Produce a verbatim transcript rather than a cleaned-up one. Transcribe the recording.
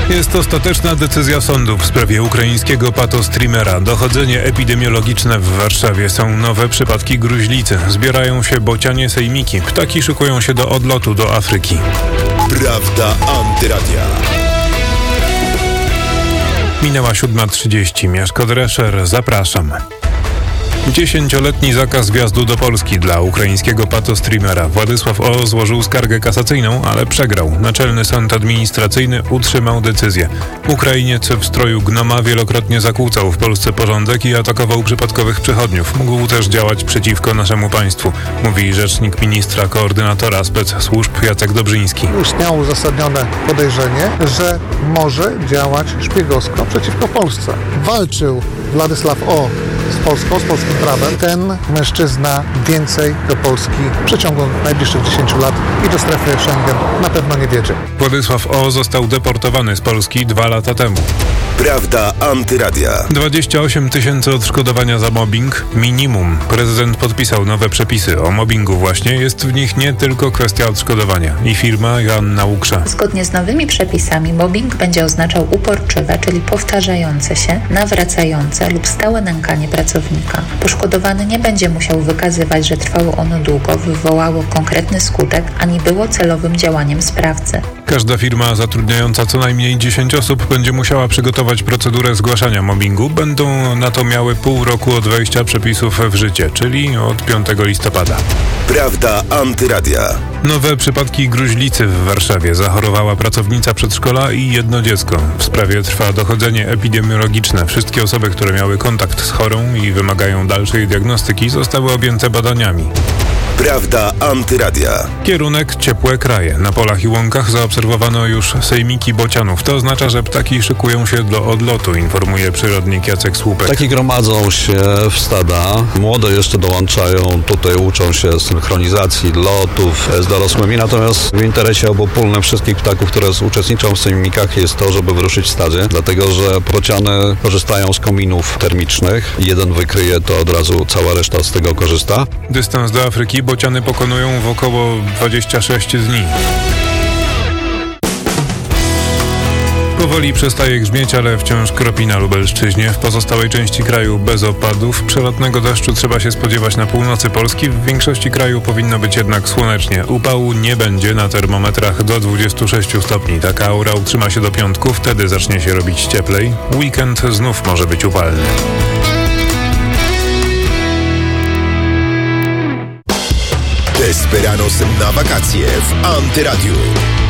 Jest ostateczna decyzja sądu w sprawie ukraińskiego patostreamera. Dochodzenie epidemiologiczne w Warszawie. Są nowe przypadki gruźlicy. Zbierają się bocianie sejmiki. Ptaki szykują się do odlotu do Afryki. Prawda Antyradia. Minęła siódma trzydzieści. Mieszko Drescher, zapraszam. Dziesięcioletni zakaz wjazdu do Polski dla ukraińskiego patostreamera. Władysław O. złożył skargę kasacyjną, ale przegrał. Naczelny Sąd Administracyjny utrzymał decyzję. Ukrainiec w stroju gnoma wielokrotnie zakłócał w Polsce porządek i atakował przypadkowych przechodniów. Mógł też działać przeciwko naszemu państwu, mówi rzecznik ministra koordynatora spec-służb Jacek Dobrzyński. Istniało uzasadnione podejrzenie, że może działać szpiegowsko przeciwko Polsce. Walczył Władysław O. z Polską, z polskim prawem. Ten mężczyzna więcej do Polski w przeciągu najbliższych dziesięciu lat i do strefy Schengen na pewno nie wiedzie. Władysław O. został deportowany z Polski dwa lata temu. Prawda Antyradia. dwadzieścia osiem tysięcy odszkodowania za mobbing minimum. Prezydent podpisał nowe przepisy o mobbingu właśnie. Jest w nich nie tylko kwestia odszkodowania. I firma Joanna Łuksza. Zgodnie z nowymi przepisami mobbing będzie oznaczał uporczywe, czyli powtarzające się, nawracające lub stałe nękanie pracownika. Poszkodowany nie będzie musiał wykazywać, że trwało ono długo, wywołało konkretny skutek, ani było celowym działaniem sprawcy. Każda firma zatrudniająca co najmniej dziesięć osób będzie musiała przygotować procedurę zgłaszania mobbingu. Będą na to miały pół roku od wejścia przepisów w życie, czyli od piątego listopada. Prawda Antyradia. Nowe przypadki gruźlicy w Warszawie. Zachorowała pracownica przedszkola i jedno dziecko. W sprawie trwa dochodzenie epidemiologiczne. Wszystkie osoby, które miały kontakt z chorą i wymagają dalszej diagnostyki, zostały objęte badaniami. Prawda Antyradia. Kierunek ciepłe kraje. Na polach i łąkach zaobserwowano już sejmiki bocianów. To oznacza, że ptaki szykują się do odlotu, informuje przyrodnik Jacek Słupek. Ptaki gromadzą się w stada. Młode jeszcze dołączają, tutaj uczą się synchronizacji lotów z dorosłymi. Natomiast w interesie obopólnym wszystkich ptaków, które uczestniczą w sejmikach, jest to, żeby wyruszyć w stadzie. Dlatego, że bociany korzystają z kominów termicznych. Jeden wykryje, to od razu cała reszta z tego korzysta. Dystans do Afryki bociany pokonują w około dwadzieścia sześć dni. Powoli przestaje grzmieć, ale wciąż kropi na Lubelszczyźnie. W pozostałej części kraju bez opadów. Przelotnego deszczu trzeba się spodziewać na północy Polski. W większości kraju powinno być jednak słonecznie. Upału nie będzie, na termometrach do dwudziestu sześciu stopni. Taka aura utrzyma się do piątku, wtedy zacznie się robić cieplej. Weekend znów może być upalny. Desperados na wakacje w Antyradiu.